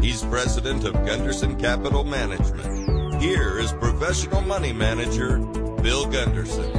He's president of Gunderson Capital Management. Here is professional money manager, Bill Gunderson.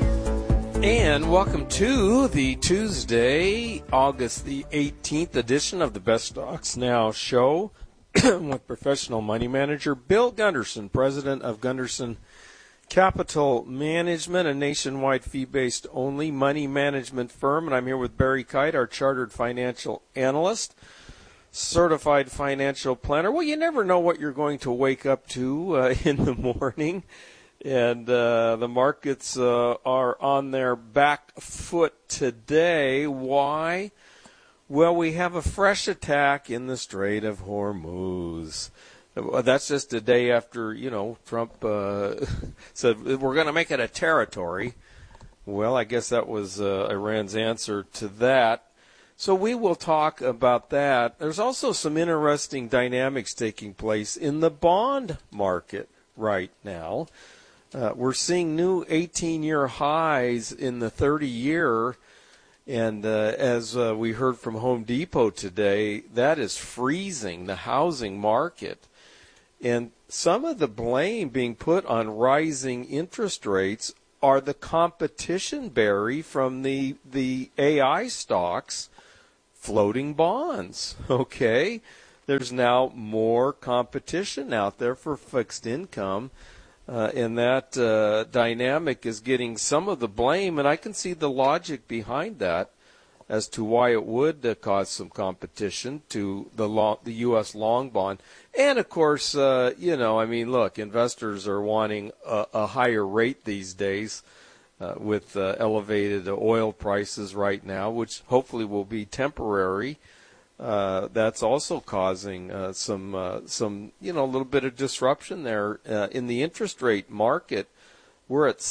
And welcome to the Tuesday, August the 18th edition of the Best Stocks Now show with professional money manager Bill Gunderson, president of Gunderson Capital Management, a nationwide fee-based only money management firm. And I'm here with Barry Kite, our chartered financial analyst, certified financial planner. Well, you never know what you're going to wake up to in the morning. And the markets are on their back foot today. Why? Well, we have a fresh attack in the Strait of Hormuz. That's just a day after, Trump said we're going to make it a territory. Well, I guess that was Iran's answer to that. So we will talk about that. There's also some interesting dynamics taking place in the bond market right now. We're seeing new 18-year highs in the 30-year, and as we heard from Home Depot today, that is freezing the housing market. And some of the blame being put on rising interest rates are the competition, Barry, from the AI stocks floating bonds, okay? There's now more competition out there for fixed income. And that dynamic is getting some of the blame, and I can see the logic behind that as to why it would cause some competition to the U.S. long bond. And, of course, look, investors are wanting a higher rate these days with elevated oil prices right now, which hopefully will be temporary. That's also causing some a little bit of disruption there in the interest rate market. We're at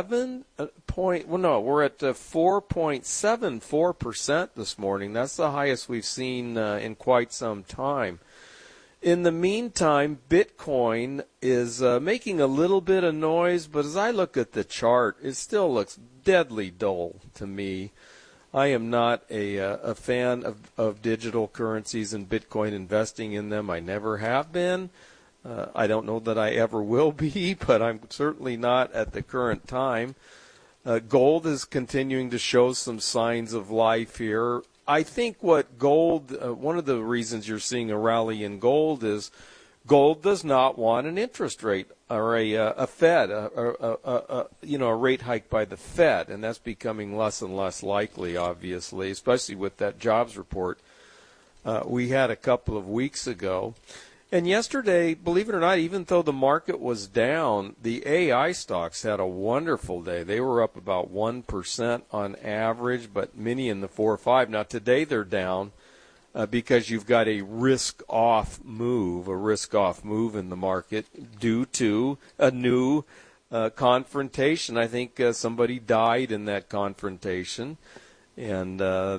4.74% this morning. That's the highest we've seen in quite some time. In the meantime, Bitcoin is making a little bit of noise, but as I look at the chart, it still looks deadly dull to me. I am not a fan of digital currencies and Bitcoin, investing in them. I never have been. I don't know that I ever will be, but I'm certainly not at the current time. Gold is continuing to show some signs of life here. I think what gold, one of the reasons you're seeing a rally in gold is gold does not want an interest rate or a Fed, a rate hike by the Fed, and that's becoming less and less likely, obviously, especially with that jobs report we had a couple of weeks ago. And yesterday, believe it or not, even though the market was down, the AI stocks had a wonderful day. They were up about 1% on average, but many in the 4 or 5. Now, today they're down. Because you've got a risk-off move in the market due to a new confrontation. I think somebody died in that confrontation. And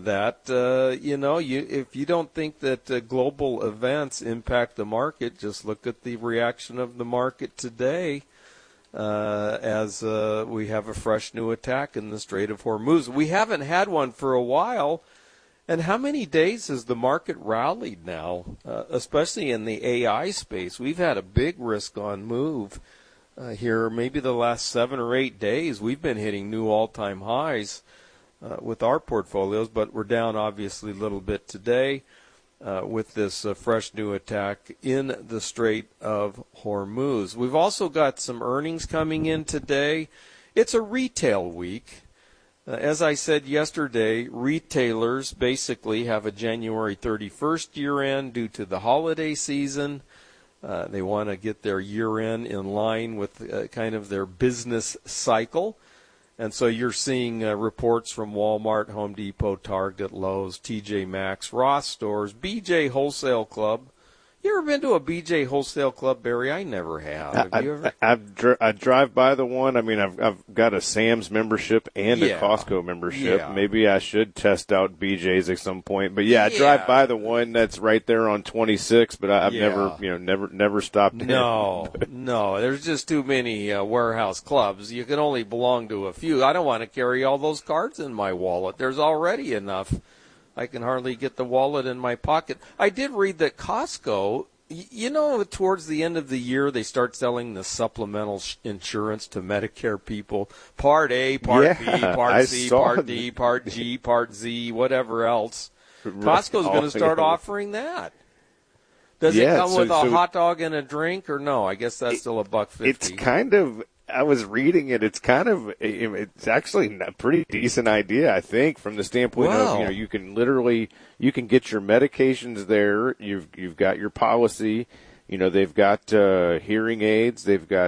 if you don't think that global events impact the market, just look at the reaction of the market today as we have a fresh new attack in the Strait of Hormuz. We haven't had one for a while. And how many days has the market rallied now, especially in the AI space? We've had a big risk-on move here. Maybe the last 7 or 8 days, we've been hitting new all-time highs with our portfolios, but we're down obviously a little bit today with this fresh new attack in the Strait of Hormuz. We've also got some earnings coming in today. It's a retail week. As I said yesterday, retailers basically have a January 31st year-end due to the holiday season. They want to get their year-end in line with kind of their business cycle. And so you're seeing reports from Walmart, Home Depot, Target, Lowe's, TJ Maxx, Ross Stores, BJ Wholesale Club. You ever been to a BJ Wholesale Club, Barry? I never have. Have you ever? I drive by the one. I mean, I've got a Sam's membership and a Costco membership. Yeah. Maybe I should test out BJ's at some point. But I drive by the one that's right there on 26. But I've never stopped in. No. There's just too many warehouse clubs. You can only belong to a few. I don't want to carry all those cards in my wallet. There's already enough I can hardly get the wallet in my pocket. I did read that Costco, towards the end of the year, they start selling the supplemental insurance to Medicare people. Part A, Part B, Part C, Part D, Part G, Part Z, whatever else. Costco's going to start offering that. Does it come with a hot dog and a drink, or no? I guess that's still $1.50. It's kind of, I was reading it. It's actually a pretty decent idea, I think, from the standpoint of, you can get your medications there. You've got your policy. They've got hearing aids. They've got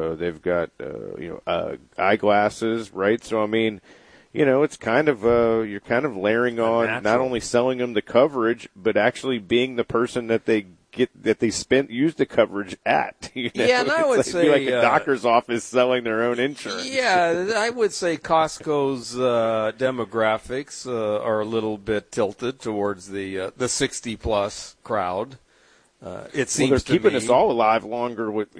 eyeglasses, right? So I mean, it's kind of you're kind of layering on not only selling them the coverage, but actually being the person that they use the coverage at. Yeah, and I would say like a doctor's office selling their own insurance. Yeah, I would say Costco's demographics are a little bit tilted towards the 60-plus crowd. It seems they're keeping us all alive longer with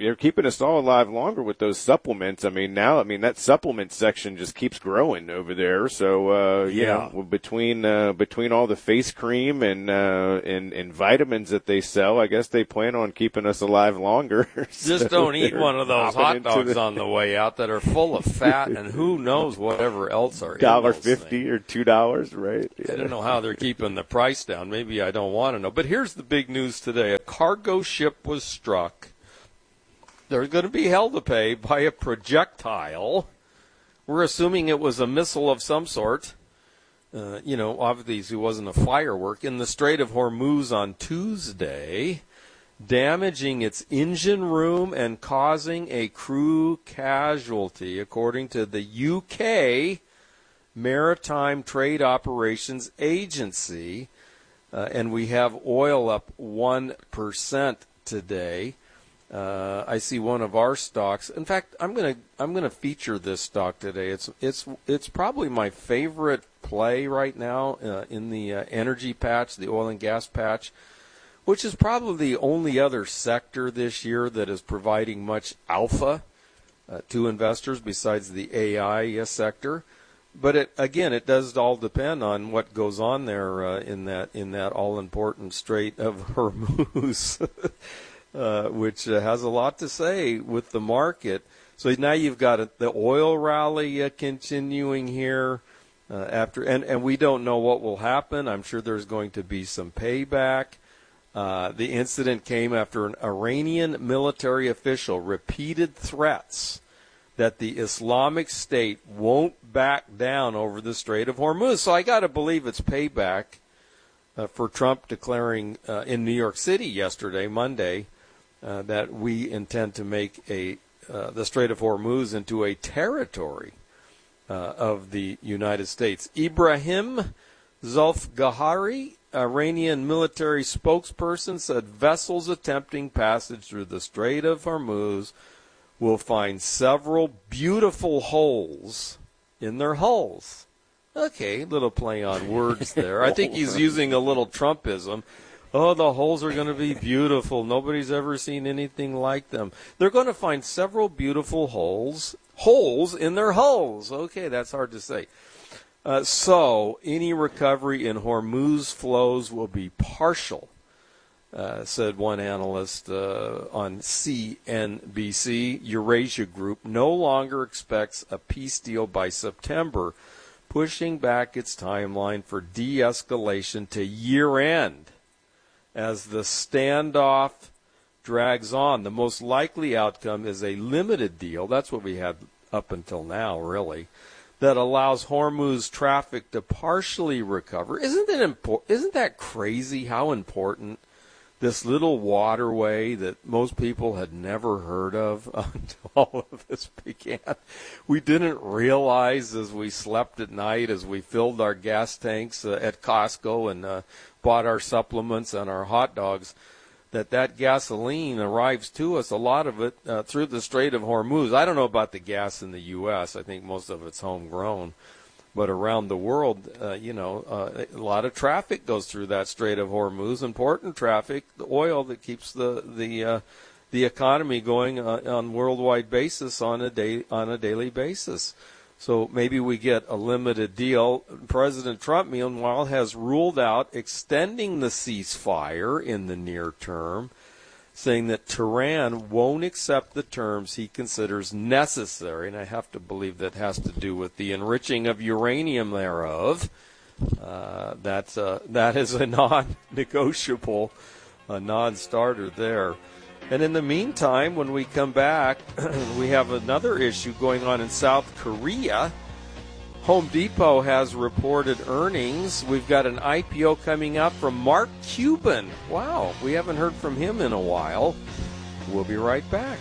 those supplements. That supplement section just keeps growing over there. So between all the face cream and vitamins that they sell, I guess they plan on keeping us alive longer. Just don't eat one of those hot dogs on the way out that are full of fat and who knows whatever else are $1.50 or $2, right? Yeah. I don't know how they're keeping the price down. Maybe I don't want to know. But here's the big news today. Cargo ship was struck. They're going to be held to pay by a projectile. We're assuming it was a missile of some sort. Obviously it wasn't a firework. In the Strait of Hormuz on Tuesday, damaging its engine room and causing a crew casualty, according to the UK Maritime Trade Operations Agency. And we have oil up 1% today. I see one of our stocks. In fact, I'm gonna feature this stock today. It's probably my favorite play right now in the energy patch, the oil and gas patch, which is probably the only other sector this year that is providing much alpha to investors besides the AI sector. But it does all depend on what goes on there in that all-important Strait of Hormuz, which has a lot to say with the market. So now you've got the oil rally continuing here and we don't know what will happen. I'm sure there's going to be some payback. The incident came after an Iranian military official repeated threats that the Islamic State won't back down over the Strait of Hormuz. So I got to believe it's payback for Trump declaring in New York City yesterday, Monday, that we intend to make the Strait of Hormuz into a territory of the United States. Ibrahim Zulfgahari, Iranian military spokesperson, said vessels attempting passage through the Strait of Hormuz will find several beautiful holes in their hulls. Okay, little play on words there. I think he's using a little Trumpism. Oh, the holes are going to be beautiful. Nobody's ever seen anything like them. They're going to find several beautiful holes in their hulls. Okay, that's hard to say. So any recovery in Hormuz flows will be partial. Said one analyst on CNBC. Eurasia Group no longer expects a peace deal by September, pushing back its timeline for de-escalation to year-end. As the standoff drags on, the most likely outcome is a limited deal. That's what we had up until now, really, that allows Hormuz traffic to partially recover. Isn't that crazy how important this little waterway that most people had never heard of until all of this began? We didn't realize as we slept at night, as we filled our gas tanks at Costco and bought our supplements and our hot dogs, that gasoline arrives to us, a lot of it, through the Strait of Hormuz. I don't know about the gas in the U.S. I think most of it's homegrown. But around the world, a lot of traffic goes through that Strait of Hormuz. Important traffic, the oil that keeps the economy going on worldwide basis on a daily basis. So maybe we get a limited deal. President Trump, meanwhile, has ruled out extending the ceasefire in the near term, saying that Tehran won't accept the terms he considers necessary, and I have to believe that has to do with the enriching of uranium thereof. That is a non-negotiable, a non-starter there. And in the meantime, when we come back, we have another issue going on in South Korea. Home Depot has reported earnings. We've got an IPO coming up from Mark Cuban. Wow, we haven't heard from him in a while. We'll be right back.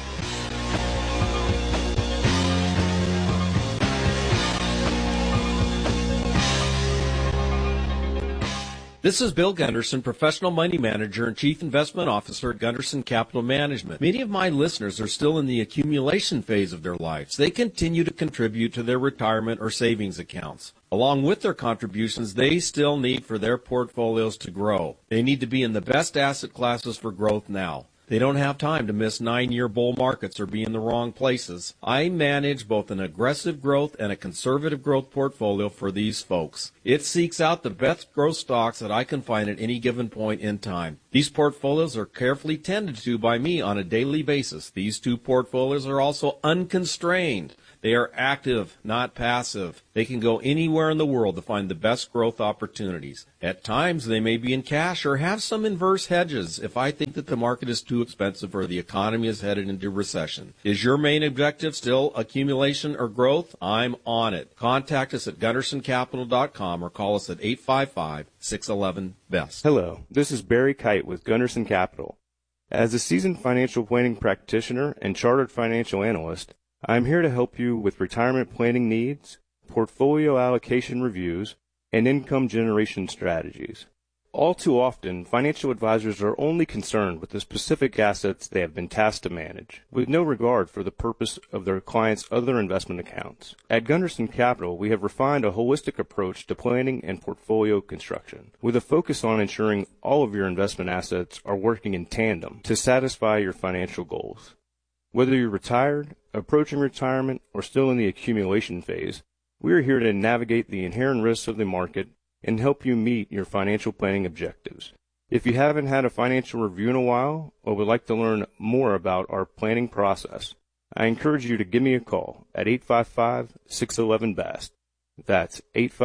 This is Bill Gunderson, professional money manager and chief investment officer at Gunderson Capital Management. Many of my listeners are still in the accumulation phase of their lives. They continue to contribute to their retirement or savings accounts. Along with their contributions, they still need for their portfolios to grow. They need to be in the best asset classes for growth now. They don't have time to miss 9-year bull markets or be in the wrong places. I manage both an aggressive growth and a conservative growth portfolio for these folks. It seeks out the best growth stocks that I can find at any given point in time. These portfolios are carefully tended to by me on a daily basis. These two portfolios are also unconstrained. They are active, not passive. They can go anywhere in the world to find the best growth opportunities. At times, they may be in cash or have some inverse hedges if I think that the market is too expensive or the economy is headed into recession. Is your main objective still accumulation or growth? I'm on it. Contact us at GundersonCapital.com or call us at 855-611-BEST. Hello, this is Barry Kite with Gunderson Capital. As a seasoned financial planning practitioner and chartered financial analyst, I'm here to help you with retirement planning needs, portfolio allocation reviews, and income generation strategies. All too often, financial advisors are only concerned with the specific assets they have been tasked to manage, with no regard for the purpose of their clients' other investment accounts. At Gunderson Capital, we have refined a holistic approach to planning and portfolio construction, with a focus on ensuring all of your investment assets are working in tandem to satisfy your financial goals. Whether you're retired, approaching retirement, or still in the accumulation phase, we are here to navigate the inherent risks of the market and help you meet your financial planning objectives. If you haven't had a financial review in a while or would like to learn more about our planning process, I encourage you to give me a call at 855-611-BEST. That's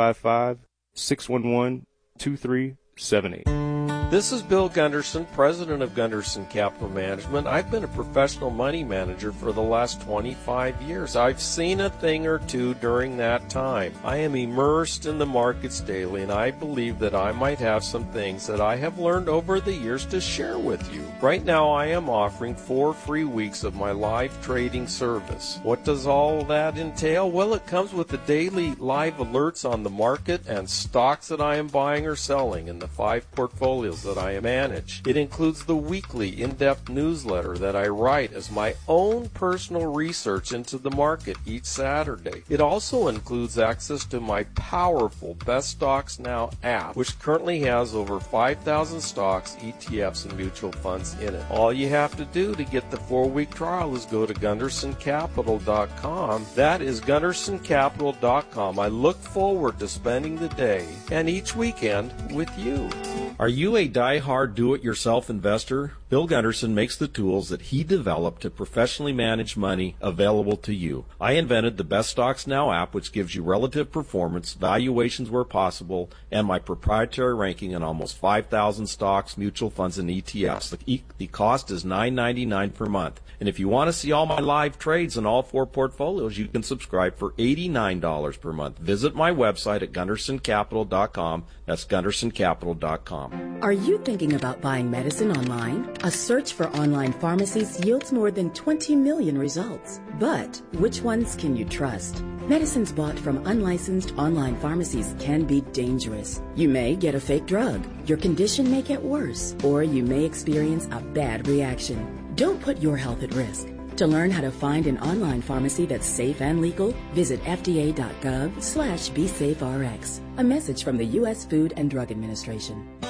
855-611-2378. This is Bill Gunderson, president of Gunderson Capital Management. I've been a professional money manager for the last 25 years. I've seen a thing or two during that time. I am immersed in the markets daily, and I believe that I might have some things that I have learned over the years to share with you. Right now, I am offering 4 free weeks of my live trading service. What does all that entail? Well, it comes with the daily live alerts on the market and stocks that I am buying or selling in the 5 portfolios that I manage. It includes the weekly in-depth newsletter that I write as my own personal research into the market each Saturday. It also includes access to my powerful Best Stocks Now app, which currently has over 5,000 stocks, ETFs, and mutual funds in it. All you have to do to get the 4-week trial is go to GundersonCapital.com. That is GundersonCapital.com. I look forward to spending the day and each weekend with you. Are you a die-hard do-it-yourself investor? Bill Gunderson makes the tools that he developed to professionally manage money available to you. I invented the Best Stocks Now app, which gives you relative performance, valuations where possible, and my proprietary ranking in almost 5,000 stocks, mutual funds, and ETFs. The cost is $9.99 per month. And if you want to see all my live trades in all 4 portfolios, you can subscribe for $89 per month. Visit my website at GundersonCapital.com. That's GundersonCapital.com. Are you thinking about buying medicine online? A search for online pharmacies yields more than 20 million results. But which ones can you trust? Medicines bought from unlicensed online pharmacies can be dangerous. You may get a fake drug, your condition may get worse, or you may experience a bad reaction. Don't put your health at risk. To learn how to find an online pharmacy that's safe and legal, visit fda.gov/BeSafeRx. A message from the U.S. Food and Drug Administration.